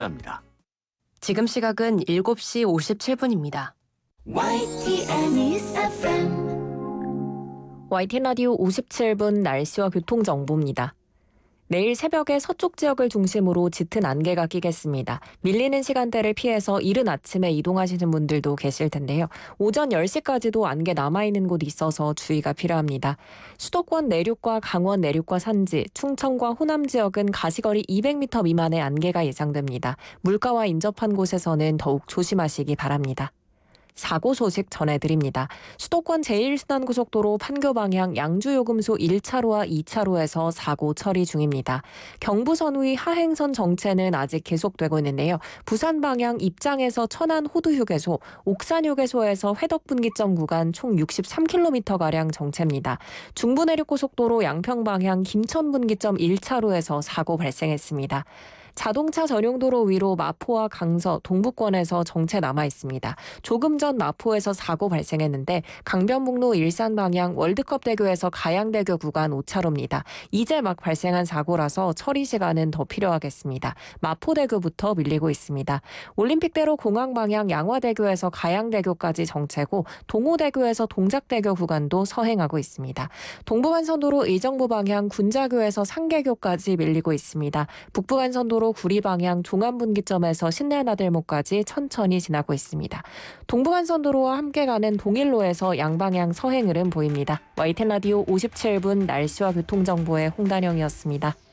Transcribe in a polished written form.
합니다. 지금 시각은 7시 57분입니다. YTN News FM. YTN 라디오 57분 날씨와 교통정보입니다. 내일 새벽에 서쪽 지역을 중심으로 짙은 안개가 끼겠습니다. 밀리는 시간대를 피해서 이른 아침에 이동하시는 분들도 계실 텐데요. 오전 10시까지도 안개 남아있는 곳이 있어서 주의가 필요합니다. 수도권 내륙과 강원 내륙과 산지, 충청과 호남 지역은 가시거리 200m 미만의 안개가 예상됩니다. 물가와 인접한 곳에서는 더욱 조심하시기 바랍니다. 사고 소식 전해드립니다. 수도권 제1순환고속도로 판교 방향 양주요금소 1차로와 2차로에서 사고 처리 중입니다. 경부선의 하행선 정체는 아직 계속되고 있는데요. 부산 방향 입장에서 천안 호두휴게소, 옥산휴게소에서 회덕분기점 구간 총 63km가량 정체입니다. 중부내륙고속도로 양평 방향 김천분기점 1차로에서 사고 발생했습니다. 자동차 전용도로 위로 마포와 강서, 동부권에서 정체 남아 있습니다. 조금 전 마포에서 사고 발생했는데 강변북로 일산 방향 월드컵대교에서 가양대교 구간 5차로입니다. 이제 막 발생한 사고라서 처리 시간은 더 필요하겠습니다. 마포대교부터 밀리고 있습니다. 올림픽대로 공항 방향 양화대교에서 가양대교까지 정체고 동호대교에서 동작대교 구간도 서행하고 있습니다. 동부간선도로 의정부 방향 군자교에서 상계교까지 밀리고 있습니다. 북부간선도로 구리 방향 종암분기점에서 신내나들목까지 천천히 지나고 있습니다. 동부간선도로와 함께 가는 동일로에서 양방향 서행 흐름 보입니다. YTN 라디오 57분 날씨와 교통정보의 홍단영이었습니다.